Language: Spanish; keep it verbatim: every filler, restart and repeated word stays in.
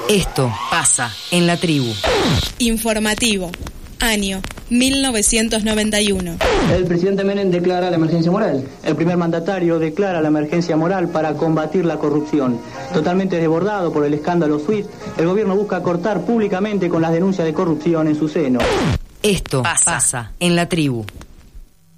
Esto pasa en la tribu. Informativo. Año mil novecientos noventa y uno. El presidente Menem declara la emergencia moral. El primer mandatario declara la emergencia moral para combatir la corrupción. Totalmente desbordado por el escándalo SWIFT, el gobierno busca cortar públicamente con las denuncias de corrupción en su seno. Esto pasa, pasa en la tribu.